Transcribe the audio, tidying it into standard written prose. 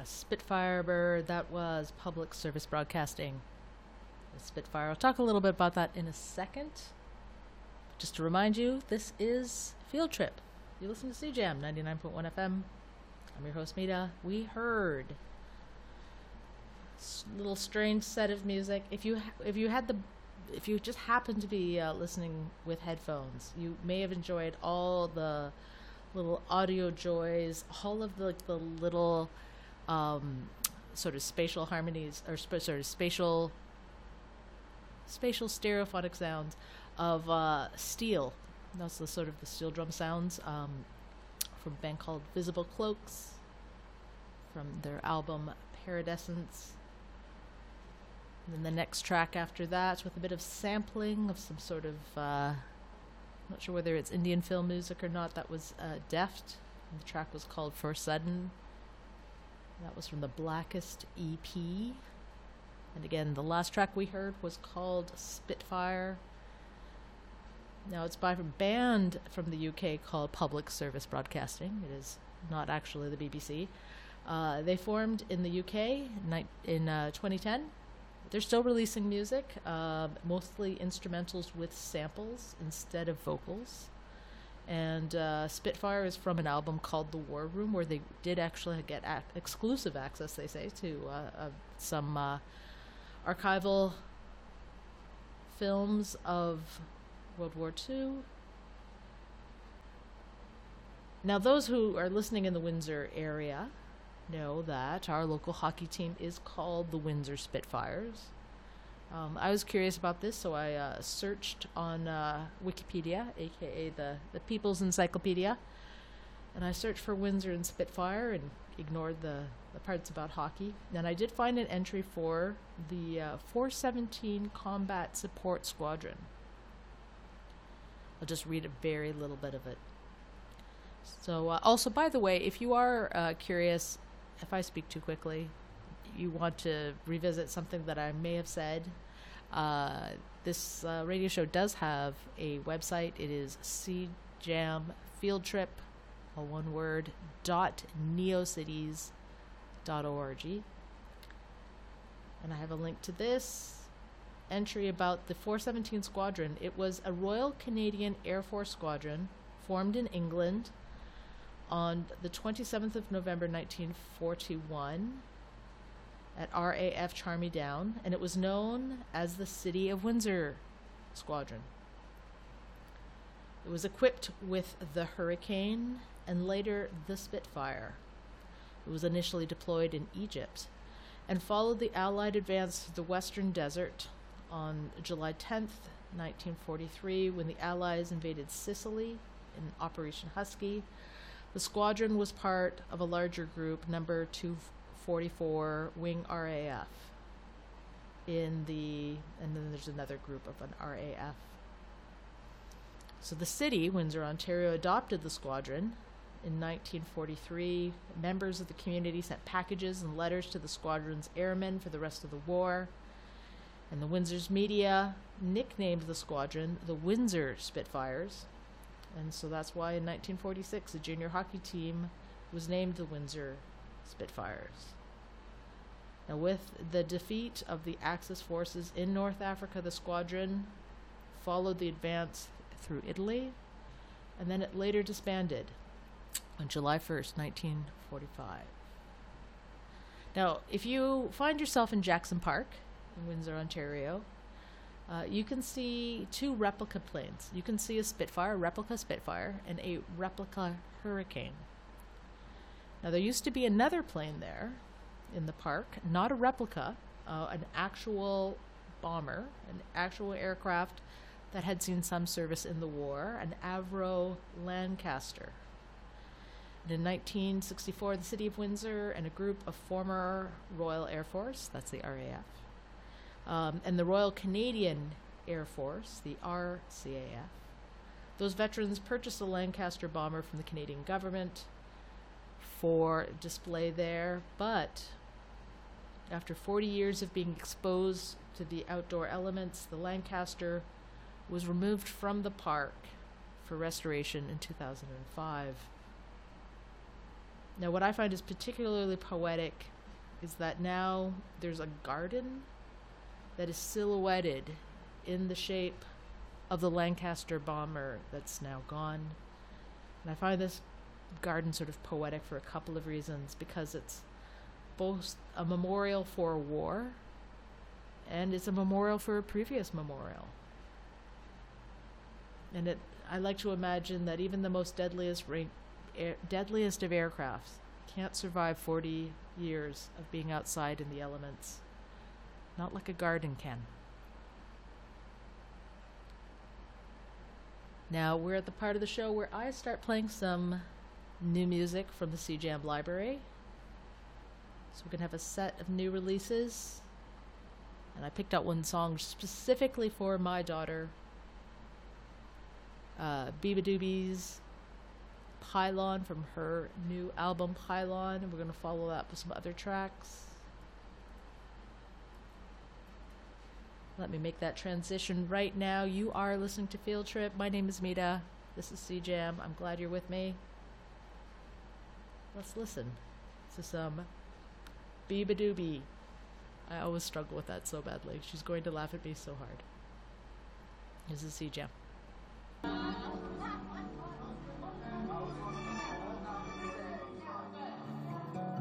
A Spitfire bird, that was public service broadcasting. A Spitfire. I'll talk a little bit about that in a second. Just to remind you, this is Field Trip. You listen to CJAM 99.1 FM. I'm your host, Mita. We heard a little strange set of music. If you just happened to be listening with headphones, you may have enjoyed all the little audio joys, all of the little sort of spatial harmonies, or sort of spatial stereophonic sounds of steel. That's the sort of the steel drum sounds from a band called Visible Cloaks, from their album Paradescence. And then the next track after that, with a bit of sampling of some sort of, I'm not sure whether it's Indian film music or not, that was Deft. And the track was called For Sudden. That was from the Blackest EP. And again, the last track we heard was called Spitfire. Now, it's by a band from the UK called Public Service Broadcasting. It is not actually the BBC. They formed in the UK in 2010. They're still releasing music, mostly instrumentals with samples instead of vocals. And Spitfire is from an album called The War Room, where they did actually get exclusive access, they say, to some archival films of World War II. Now, those who are listening in the Windsor area know that our local hockey team is called the Windsor Spitfires. I was curious about this, so I searched on Wikipedia, aka the People's Encyclopedia, and I searched for Windsor and Spitfire and ignored the parts about hockey. And I did find an entry for the 417 Combat Support Squadron. I'll just read a very little bit of it. So, also, by the way, if you are curious, if I speak too quickly, you want to revisit something that I may have said, this radio show does have a website. It is cjamfieldtrip, all one word, .neocities.org. And I have a link to this entry about the 417 Squadron. It was a Royal Canadian Air Force squadron formed in England on the 27th of November 1941 at RAF Charmy Down, and it was known as the City of Windsor Squadron. It was equipped with the Hurricane and later the Spitfire. It was initially deployed in Egypt and followed the Allied advance through the Western Desert on July 10th, 1943, when the Allies invaded Sicily in Operation Husky. The squadron was part of a larger group, number 244 Wing RAF. And then there's another group of an RAF. So the city, Windsor, Ontario, adopted the squadron in 1943. Members of the community sent packages and letters to the squadron's airmen for the rest of the war. And the Windsor's media nicknamed the squadron the Windsor Spitfires. And so that's why in 1946 the junior hockey team was named the Windsor Spitfires. Now, with the defeat of the Axis forces in North Africa, the squadron followed the advance through Italy, and then it later disbanded on July 1st, 1945. Now, if you find yourself in Jackson Park in Windsor, Ontario, you can see two replica planes. You can see a Spitfire, a replica Spitfire, and a replica Hurricane. Now, there used to be another plane there in the park, not a replica, an actual bomber, an actual aircraft that had seen some service in the war, an Avro Lancaster. And in 1964, the City of Windsor and a group of former Royal Air Force, that's the RAF, and the Royal Canadian Air Force, the RCAF. Those veterans purchased a Lancaster bomber from the Canadian government for display there, but after 40 years of being exposed to the outdoor elements, the Lancaster was removed from the park for restoration in 2005. Now, what I find is particularly poetic is that now there's a garden that is silhouetted in the shape of the Lancaster bomber that's now gone. And I find this garden sort of poetic for a couple of reasons, because it's both a memorial for a war and it's a memorial for a previous memorial. And I like to imagine that even the most deadliest of aircrafts can't survive 40 years of being outside in the elements. Not like a garden can. Now we're at the part of the show where I start playing some new music from the CJAM library. So we're going to have a set of new releases. And I picked out one song specifically for my daughter, Beabadoobie's Pylon, from her new album Pylon. And we're going to follow that with some other tracks. Let me make that transition right now. You are listening to Field Trip. My name is Mita. This is CJAM. I'm glad you're with me. Let's listen to some Beabadoobie. I always struggle with that so badly. She's going to laugh at me so hard. This is CJAM.